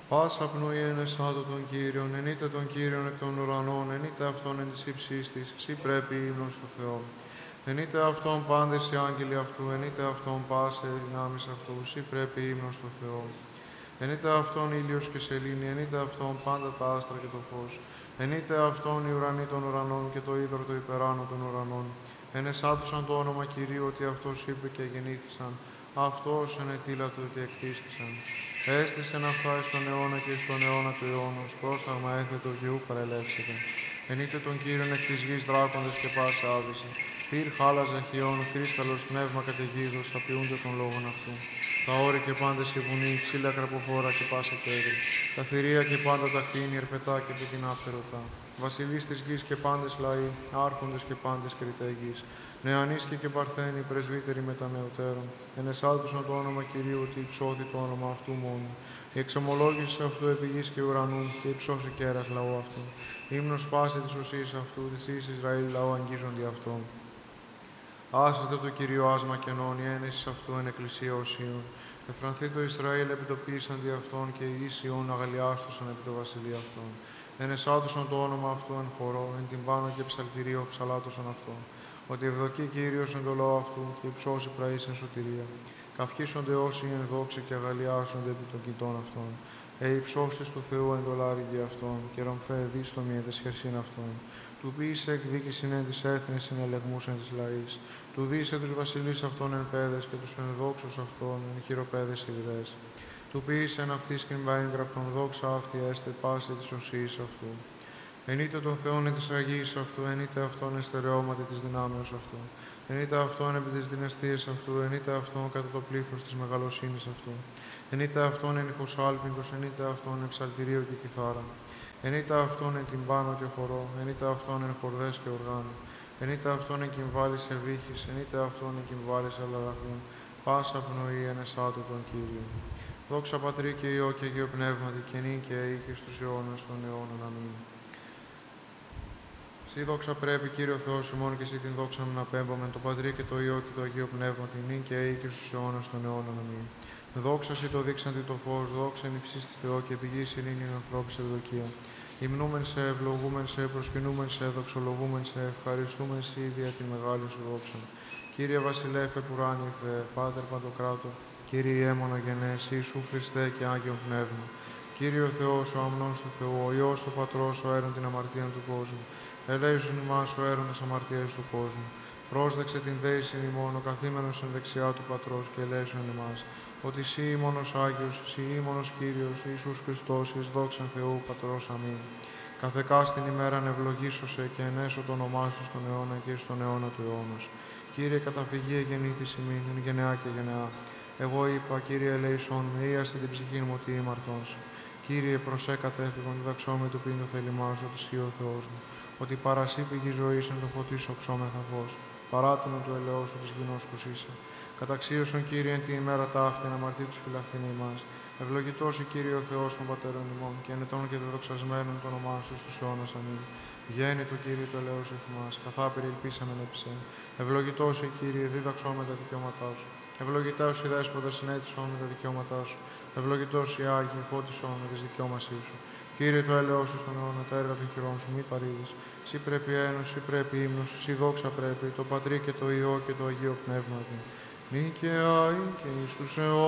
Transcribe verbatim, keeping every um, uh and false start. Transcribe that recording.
Πάσα πνοή ενεσάτω των Κύριων, ενείτε των Κύριων εκ των ουρανών, ενείτε αυτόν εν της ύψης της, ξύ πρέπει ύμνος του Θεού. Ενείτε αυτόν πάντες οι άγγελοι αυτού, ενείτε αυτόν πάσε δυνάμεις αυτού, ξύ πρέπει ύμνος του Θεού. Ενείτε αυτόν ήλιος και σελήνη, ενείτε αυτόν πάντα τα άστρα και το φως. Ενείτε αυτόν οι ουρανοί των ουρανών και το ύδωρ το υπεράνω των ουρανών. Ενεσάτωσαν το όνομα Κυρίου ότι αυτός είπε και γεννήθησαν. Αυτός ενετήλατο ότι εκτίστησαν. Έστησεν αυτά εις τον αιώνα και εις τον αιώνα του αιώνος, πρόσταγμα έθετο και ου παρελεύσετε. Ενείτε τον Κύριον εκ της γης δράκοντες και πάσα άβηση. Πυρ χάλας αχιών, κρίσταλος πνεύμα καταιγίδος, θα ποιούνται των λόγων αυτού. Τα όρη και πάντες η βουνή, ξύλα κραποφόρα και πάσα κέντρη. Τα θηρία και πάντα τα κτίνη, ερπετά και πετεινά φτερωτά. Βασιλείς της γης και πάντες λαοί, άρχοντες και πάντες κριτέ γης. Νεανίσκοι και παρθένοι, πρεσβύτεροι με τα νεωτέρων. Ενεσάλτουσαν το όνομα Κυρίου, ότι υψώθη το όνομα αυτού μόνο. Η εξομολόγηση αυτού επί γης και ουρανού, και υψώσει κέρας λαού αυτού. Ύμνος πάση της οσίας αυτού, της εις Ισραήλ λαού αγγίζονται αυτόν. Άσετε το Κύριο άσμα κενών, η ένεσης αυτού εν εκκλησία οσίων. Εφρανθεί το Ισραήλ επί το ποιήσαν δι' αυτόν, και οι ίσιον αγαλιάστουσαν επί το βασιλείο αυτόν. Ενεσάτουσαν το όνομα αυτού εν χορό, εν την πάνω και ψαλτηρίο ψαλάτωσαν αυτόν. Ότι ευδοκεί Κύριος εν το λαό αυτού, και υψώσει πραείς εν σωτηρία. Καυχήσονται όσοι εν δόξη και αγαλιάσονται επί των κοιτών αυτών. Ε, υψώστης του Θεού εν το λάρυγγι αυτών, και ρομφέ δίστομοι εν τες χερσίν αυτών. Του ποιήσε εκδίκησιν εν της έθνης εν ελεγμούς εν της λαής. Του δίσε τους βασιλείς αυτών εν πέδες και τους εν δόξους αυτών εν χειροπέδες ιδρές. Του ποιήσε εν αυτής κυμβά έγγραπτον δόξα αυτή έστε πάση της οσίης αυτού. Ενείτε τον Θεόν εν της Αγίας αυτού, ενείτε αυτόν εν στερεώματι της δυνάμεως αυτού. Ενείτε αυτόν επί της δυναστείας αυτού, ενείτε αυτόν κατά το πλήθος της μεγαλοσύνης αυτού. Ενείτε αυτόν εν ηχοσάλπιγγος, ενείτε αυτόν εν ψαλτηρίο και κιθάρα. Ενείτε αυτόν εν τυμπάνο και χορό, ενείτε αυτόν εν χορδές και οργάνου. Ενείτε αυτόν εν κυμβάλης ευήχης, ενείτε αυτόν εν κυμβάλης αλλαραχών. Πάσα πνοή εν εσάτω τον Κύριο. Δόξα Πατρί και Υιό και Αγίο Πνεύματι, και νυν και αεί και στους αιώνας των αιώνων. Αμήν. Σύ δόξα πρέπει, Κύριο Θεός ημών, και εσύ την δόξα να απέμπαμεν, το Πατρί και το Υιό και το Αγίο Πνεύμα, την νυν και αεί και στους αιώνας των αιώνων. Αμήν. Δόξα σοι το δείξαντι το φως, δόξα εν υψής της Θεό και πηγή ειρήνη εν ανθρώπης ευδοκία. Υμνούμεν σε, ευλογούμεν σε, προσκυνούμεν σε, δοξολογούμεν σε, ευχαριστούμεν σε δια τη μεγάλη σου δόξα. Κύριε Βασιλεύ επουράνιε Θεέ, Πάτερ Παντοκράτορ, Κύριε έμονα γενές, Ιησού Χριστέ και Άγιον Πνεύμα. Κύριε ο Θεός, ο αμνός του Θεού, ο Υιός του Πατρός, ο έρων την αμαρτία του κόσμου. Ελέησον ημάς ο έρων τις αμαρτίες του κόσμου. Πρόσδεξε την δέησιν ημών, ο καθήμενος εν δεξιά του Πατρός, και ελέησον ημάς. Ότι σύ ημώνος Άγιος, σύ ημώνος Κύριος, Ιησούς Χριστός, εις δόξαν Θεού Πατρός. Αμήν. Καθεκάς την ημέραν ευλογήσωσε και ενέσω το όνομά σου στον αιώνα και στον αιώνα του αιώνος. Κύριε, καταφυγή εγεννήθης ημίν, εν γενεά και γενεά. Εγώ είπα, Κύριε, ελέησον με, ίαστε την ψυχή μου ότι ήμαρτον σου. Κύριε, προσέ κατέφυγον, διδαξόμαι του ποιήν το θέλημά σου, ότι σύ ο Θεός μου. Ότι παρασύ πηγή ζωής εν το φωτίσο οξόμεθα φως. Παράτηνο του ελαιός σου της γινώσκους είσαι. Καταξίωσον, Κύριε, εν την ημέρα ταύτη, εν αμαρτή τους φυλαχθήν ημάς. Ευλογητός η Κύριε ο Θεός των πατέρων ημών, και ενετών και δεδοξασμένων το όνομά σου στους αιώνας. Αμήν. Γέννη το Κύριε το ελαιός εθιμάς, καθάπηρη ελπίσαμεν επισέν. Ευλογητός η Κύριε, δίδαξό με τα δικαιώματά σου. Ευλογητός η Δέσποτα, συνέτησον με τα δικαιώματά σου. Ευλογητός η Άγιοι, φώτισον με τις δικαιώμασή σου. Κύριε το έλεος σου στον αιώνα, τα έργα των χειρών σου μη παρήδεις. Σύ πρέπει ένωση, σύ πρέπει ύμνος, σύ δόξα πρέπει, το Πατρί και το Υιό και το Αγίο Πνεύμα. Νικαία και εις τους αιώνας.